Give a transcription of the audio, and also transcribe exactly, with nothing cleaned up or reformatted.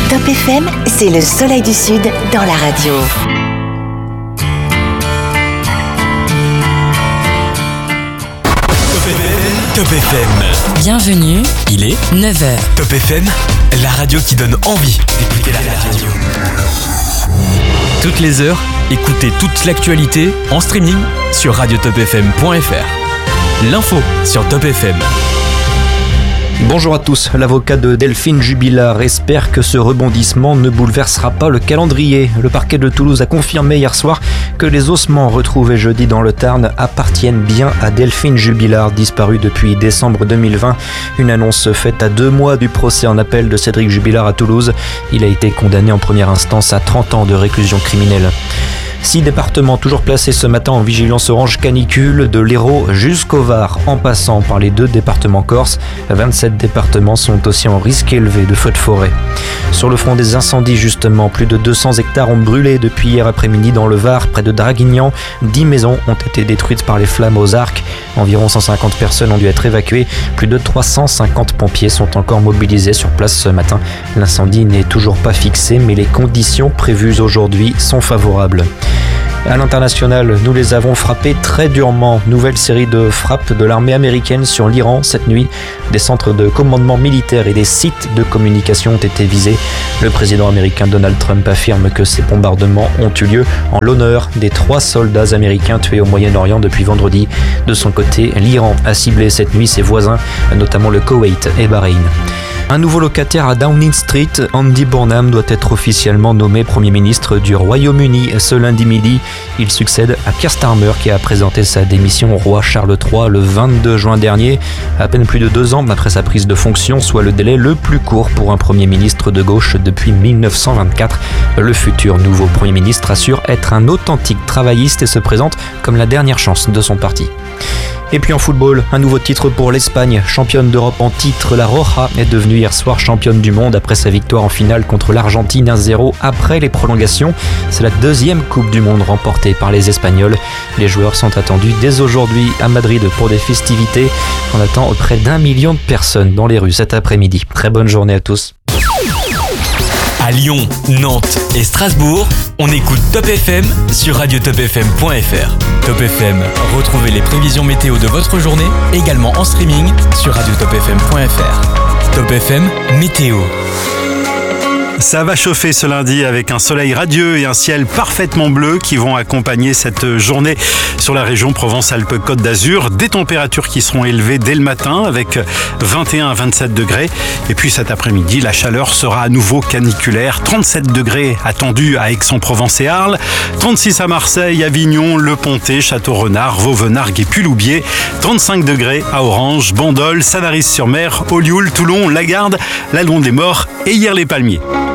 Top F M, c'est le soleil du Sud dans la radio. Top F M. Bienvenue, Il est neuf heures. Top F M, la radio qui donne envie d'écouter la radio. Toutes les heures, écoutez toute l'actualité en streaming sur radio top f m point f r. L'info sur Top F M. Bonjour à tous, l'avocat de Delphine Jubilard espère que ce rebondissement ne bouleversera pas le calendrier. Le parquet de Toulouse a confirmé hier soir que les ossements retrouvés jeudi dans le Tarn appartiennent bien à Delphine Jubilard, disparue depuis décembre deux mille vingt. Une annonce faite à deux mois du procès en appel de Cédric Jubilard à Toulouse. Il a été condamné en première instance à trente ans de réclusion criminelle. Six départements toujours placés ce matin en vigilance orange canicule, de l'Hérault jusqu'au Var, en passant par les deux départements corses. vingt-sept départements sont aussi en risque élevé de feux de forêt. Sur le front des incendies justement, plus de deux cents hectares ont brûlé depuis hier après-midi dans le Var, près de Draguignan. dix maisons ont été détruites par les flammes aux arcs. Environ cent cinquante personnes ont dû être évacuées. Plus de trois cent cinquante pompiers sont encore mobilisés sur place ce matin. L'incendie n'est toujours pas fixé, mais les conditions prévues aujourd'hui sont favorables. À l'international, nous les avons frappés très durement. Nouvelle série de frappes de l'armée américaine sur l'Iran cette nuit. Des centres de commandement militaire et des sites de communication ont été visés. Le président américain Donald Trump affirme que ces bombardements ont eu lieu en l'honneur des trois soldats américains tués au Moyen-Orient depuis vendredi. De son côté, l'Iran a ciblé cette nuit ses voisins, notamment le Koweït et Bahreïn. Un nouveau locataire à Downing Street, Andy Burnham, doit être officiellement nommé Premier ministre du Royaume-Uni ce lundi midi. Il succède à Keir Starmer qui a présenté sa démission au roi Charles trois le vingt-deux juin dernier, à peine plus de deux ans après sa prise de fonction, soit le délai le plus court pour un Premier ministre de gauche depuis mille neuf cent vingt-quatre. Le futur nouveau Premier ministre assure être un authentique travailliste et se présente comme la dernière chance de son parti. Et puis en football, un nouveau titre pour l'Espagne. Championne d'Europe en titre, la Roja est devenue hier soir championne du monde après sa victoire en finale contre l'Argentine un zéro après les prolongations. C'est la deuxième Coupe du Monde remportée par les Espagnols. Les joueurs sont attendus dès aujourd'hui à Madrid pour des festivités. On attend près d'un million de personnes dans les rues cet après-midi. Très bonne journée à tous. À Lyon, Nantes et Strasbourg, on écoute Top F M sur radio top f m point f r. Top F M, retrouvez les prévisions météo de votre journée également en streaming sur radio top f m point f r. Top F M, météo. Ça va chauffer ce lundi avec un soleil radieux et un ciel parfaitement bleu qui vont accompagner cette journée sur la région Provence-Alpes-Côte d'Azur. Des températures qui seront élevées dès le matin avec vingt et un à vingt-sept degrés. Et puis cet après-midi, la chaleur sera à nouveau caniculaire. trente-sept degrés attendus à Aix-en-Provence et Arles, trente-six à Marseille, Avignon, Le Pontet, Château-Renard, Vauvenargues et Puy-Loubier, trente-cinq degrés à Orange, Bandol, Sanary-sur-Mer, Olioul, Toulon, Lagarde, la Londe-les-Morts et Hyères-les-Palmiers.